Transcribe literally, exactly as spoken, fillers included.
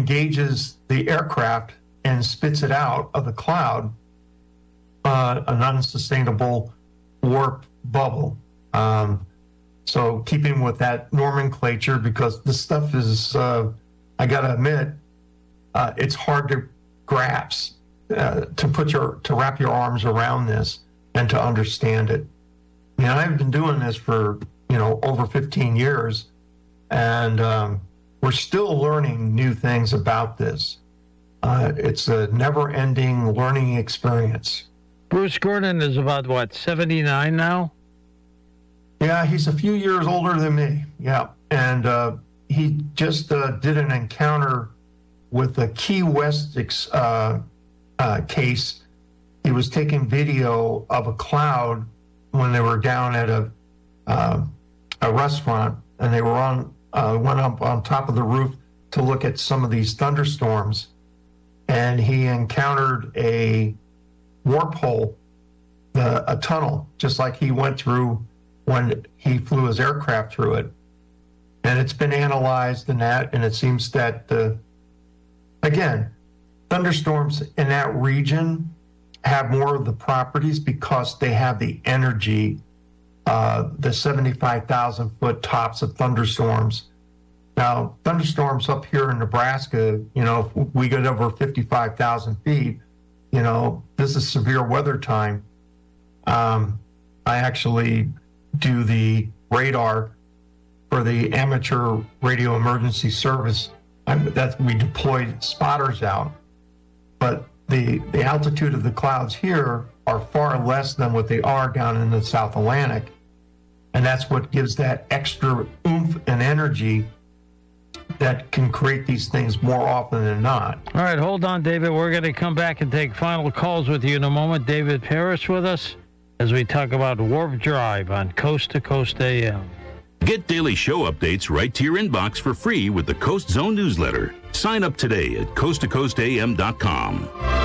engages the aircraft and spits it out of the cloud, uh, an unsustainable warp bubble. Um, so keeping with that nomenclature, because this stuff is, uh, I got to admit, uh, it's hard to grasp, uh, to put your, to wrap your arms around this and to understand it. You know, I've been doing this for, you know, over fifteen years, and um, we're still learning new things about this. Uh, it's a never-ending learning experience. Bruce Gordon is about, what, seventy-nine now? Yeah, he's a few years older than me, yeah. And uh, he just uh, did an encounter with the Key West uh, uh, case. He was taking video of a cloud when they were down at a uh, a restaurant, and they were on uh, went up on top of the roof to look at some of these thunderstorms, and he encountered a warp hole, the, a tunnel, just like he went through when he flew his aircraft through it. And it's been analyzed in that, and it seems that, uh, again, thunderstorms in that region have more of the properties because they have the energy, uh, the seventy-five thousand foot tops of thunderstorms. Now, thunderstorms up here in Nebraska, you know, if we get over fifty-five thousand feet, you know, this is severe weather time. Um, I actually do the radar for the amateur radio emergency service. I'm, that we deployed spotters out, but the the altitude of the clouds here are far less than what they are down in the South Atlantic, and that's what gives that extra oomph and energy that can create these things more often than not. All right, hold on, David. We're going to come back and take final calls with you in a moment. David Parrish with us as we talk about Warp Drive on Coast to Coast A M. Get daily show updates right to your inbox for free with the Coast Zone newsletter. Sign up today at coast to coast a m dot com.